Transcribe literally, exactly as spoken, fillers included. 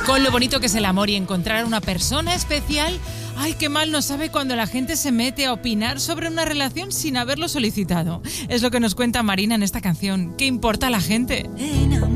con lo bonito que es el amor y encontrar una persona especial. Ay, qué mal nos sabe cuando la gente se mete a opinar sobre una relación sin haberlo solicitado. Es lo que nos cuenta Marina en esta canción. ¿Qué importa a la gente?